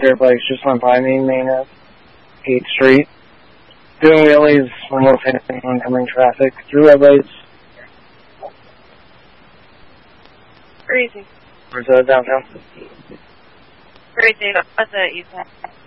dirt bikes just went by me, main of 8th Street. Doing wheelies when we're facing oncoming traffic through red lights. Crazy. Where's downtown? Crazy. What's the east side?